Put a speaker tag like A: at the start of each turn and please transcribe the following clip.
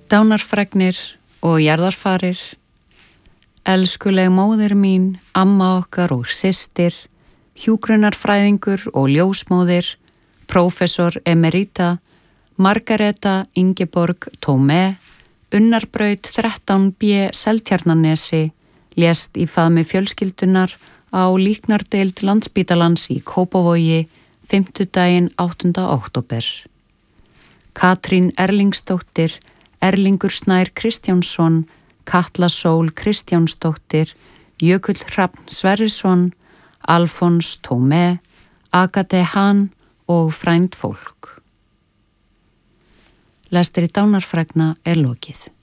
A: Dánarfregnir og jarðarfarir. Elskuleg móðir mín, amma okkar og systir, hjúkrunarfræðingur og ljósmóðir, prófessor emerita, Margareta Ingeborg Tómé, Unnarbraut 13B Seltjarnarnesi, lést í faðmi fjölskyldunar á líknardeild Landspítalans í Kópavogi, 5. 8. október. Katrín Erlingsdóttir, Erlingur Snær Kristjánsson, Katla Sól Kristjánsdóttir, Jökull Hrafn Sverrisson, Alfons Tómé, Agate Hahn og frænd fólk. Lestri dánarfregna lokið.